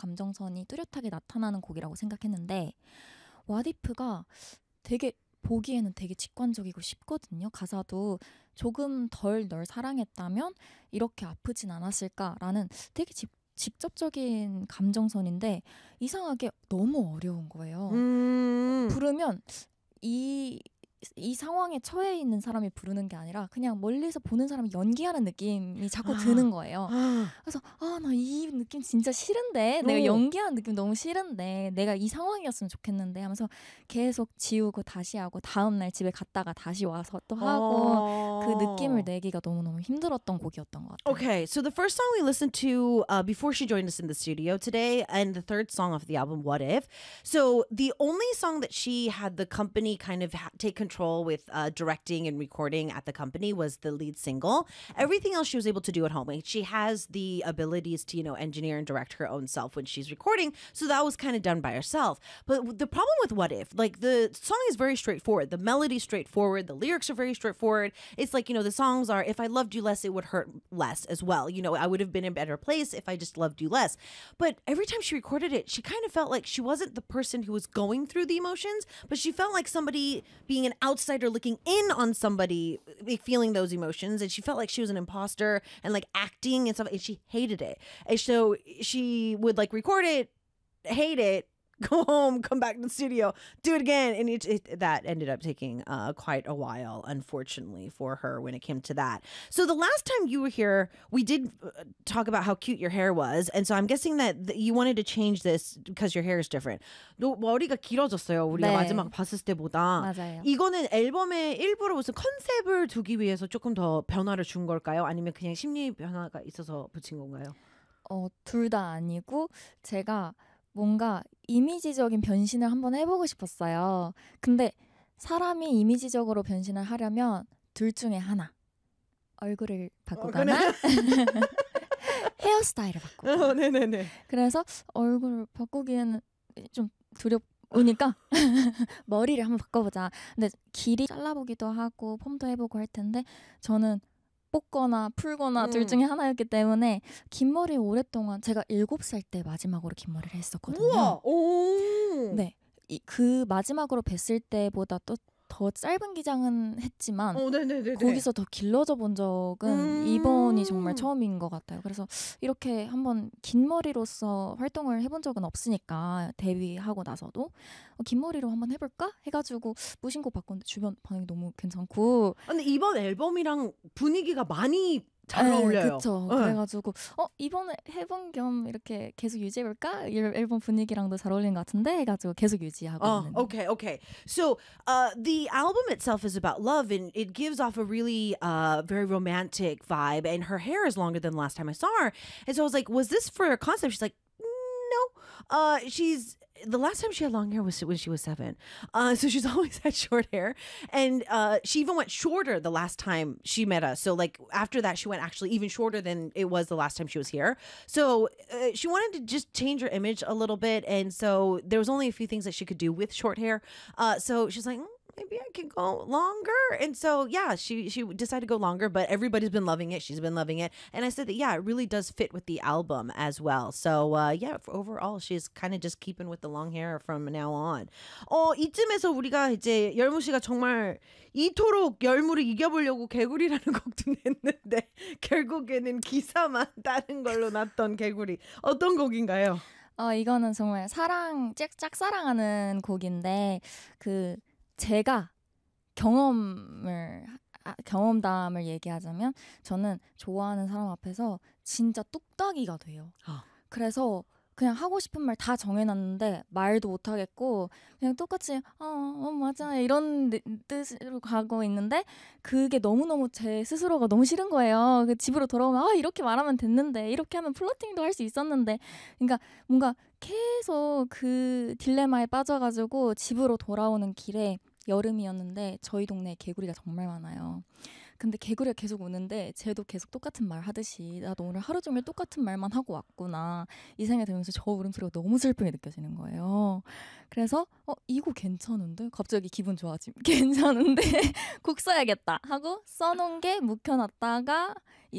감정선이 뚜렷하게 나타나는 곡이라고 생각했는데 What If가 되게 보기에는 되게 직관적이고 쉽거든요. 가사도 조금 덜 널 사랑했다면 이렇게 아프진 않았을까라는 되게 직접적인 감정선인데 이상하게 너무 어려운 거예요. 부르면 이 상황에 처해 있는 사람이 부르는 게 아니라 그냥 멀리서 보는 사람이 연기하는 느낌이 자꾸 드는 거예요. 그래서 나 이 느낌 진짜 싫은데 내가 연기하는 느낌 너무 싫은데 내가 이 상황이었으면 좋겠는데 하면서 계속 지우고 다시 하고 다음날 집에 갔다가 다시 와서 또 하고 그 느낌을 내기가 너무너무 힘들었던 곡이었던 것 같아요. Okay, so the first song we listened to before she joined us in the studio today and the third song of the album, What If. So the only song that she had the company kind of take control with directing and recording at the company was the lead single. Everything else she was able to do at home. Like, she has the abilities to, engineer and direct her own self when she's recording. So that was kind of done by herself. But the problem with What If, like, the song is very straightforward. The melody's straightforward. The lyrics are very straightforward. It's like, the songs are, if I loved you less, it would hurt less as well. I would have been in a better place if I just loved you less. But every time she recorded it, she kind of felt like she wasn't the person who was going through the emotions, but she felt like somebody being an outsider looking in on somebody feeling those emotions, and she felt like she was an imposter and like acting and stuff, and she hated it. And so she would like record it, hate it, go home, come back to the studio, do it again, and that ended up taking quite a while, unfortunately, for her when it came to that. So the last time you were here, we did talk about how cute your hair was, and so I'm guessing that you wanted to change this because your hair is different. 너 머리가 길어졌어요. 우리가 마지막 봤을 때보다. 맞아요. 이거는 앨범에 일부러 무슨 컨셉을 두기 위해서 조금 더 변화를 준 걸까요? 아니면 그냥 심리 변화가 있어서 붙인 건가요? 둘 다 아니고 제가 뭔가 이미지적인 변신을 한번 해보고 싶었어요. 근데 사람이 이미지적으로 변신을 하려면 둘 중에 하나. 얼굴을 바꾸거나 헤어스타일을 바꾸거나. 네네네. 그래서 얼굴을 바꾸기에는 좀 두렵으니까 머리를 한번 바꿔보자. 근데 길이 잘라보기도 하고 폼도 해보고 할 텐데 저는 뽑거나 풀거나 둘 중에 하나였기 때문에 긴 머리 오랫동안 제가 7살 때 마지막으로 긴 머리를 했었거든요. 우와! 오! 네, 그 마지막으로 뵀을 때보다 또 더 짧은 기장은 했지만 거기서 더 길러져 본 적은 이번이 정말 처음인 것 같아요. 그래서 이렇게 한번 긴 머리로서 활동을 해본 적은 없으니까 데뷔하고 나서도 긴 머리로 한번 해볼까? 해가지고 무신고 바꿨는데 주변 반응이 너무 괜찮고 근데 이번 앨범이랑 분위기가 많이 잘 어울려요. 그렇죠. 그래가지고 이번에 해본 겸 이렇게 계속 유지해볼까? 앨범 분위기랑도 잘 어울리는 것 같은데 해가지고 계속 유지하고 있는. Okay. So the album itself is about love, and it gives off a really very romantic vibe, and her hair is longer than the last time I saw her. And so I was like, was this for a concept? She's like, no. The last time she had long hair was when she was 7. So she's always had short hair. And she even went shorter the last time she met us. So like after that, she went actually even shorter than it was the last time she was here. So she wanted to just change her image a little bit. And so there was only a few things that she could do with short hair. So she's like, maybe I can go longer. And so, yeah, she decided to go longer, but everybody's been loving it. She's been loving it. And I said that, yeah, it really does fit with the album as well. So, overall, she's kind of just keeping with the long hair from now on. 이쯤에서 우리가 이제 열무 씨가 정말 이토록 열무를 이겨보려고 개구리라는 곡도 냈는데 결국에는 기사만 따는 걸로 났던 개구리. 어떤 곡인가요? 이거는 정말 짝사랑하는 곡인데 제가 경험담을 얘기하자면 저는 좋아하는 사람 앞에서 진짜 뚝딱이가 돼요. 그래서 그냥 하고 싶은 말 다 정해놨는데 말도 못하겠고 그냥 똑같이 맞아 이런 뜻으로 가고 있는데 그게 너무너무 제 스스로가 너무 싫은 거예요. 집으로 돌아오면 이렇게 말하면 됐는데 이렇게 하면 플러팅도 할 수 있었는데 그러니까 뭔가 계속 그 딜레마에 빠져가지고 집으로 돌아오는 길에 여름이었는데 저희 동네에 개구리가 정말 많아요. 근데 개구리가 계속 우는데 쟤도 계속 똑같은 말 하듯이 나도 오늘 하루 종일 똑같은 말만 하고 왔구나 이 생각이 들면서 저 울음소리가 너무 슬프게 느껴지는 거예요. 그래서 이거 괜찮은데? 갑자기 기분 좋아짐. 괜찮은데? 곡 써야겠다 하고 써놓은 게 묵혀놨다가